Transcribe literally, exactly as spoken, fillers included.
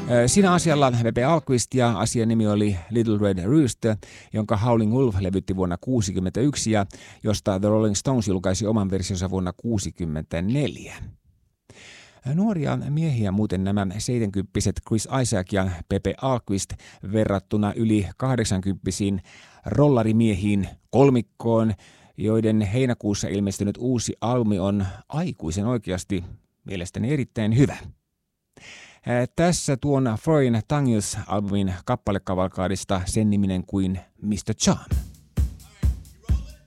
Siinä asialla Pepe Alquist ja asian nimi oli Little Red Rooster, jonka Howling Wolf levytti vuonna tuhatyhdeksänsataakuusikymmentäyksi ja josta The Rolling Stones julkaisi oman versionsa vuonna tuhatyhdeksänsataakahdeksankymmentäneljä. Nuoria miehiä muuten nämä seitsemänkymppiset Chris Isaak ja Pepe Alquist verrattuna yli kahdeksankymppisiin rollarimiehiin kolmikkoon, joiden heinäkuussa ilmestynyt uusi albumi on aikuisen oikeasti mielestäni erittäin hyvä. Tässä tuon Foreign Tongues-albumin kappalekavalkaadista sen niminen kuin mister Charm.